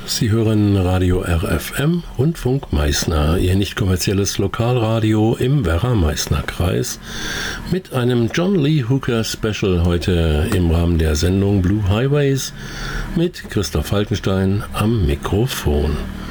Sie hören Radio RFM, Rundfunk Meißner, Ihr nicht kommerzielles Lokalradio im Werra-Meißner-Kreis, mit einem John Lee Hooker Special heute im Rahmen der Sendung Blue Highways mit Christoph Falkenstein am Mikrofon.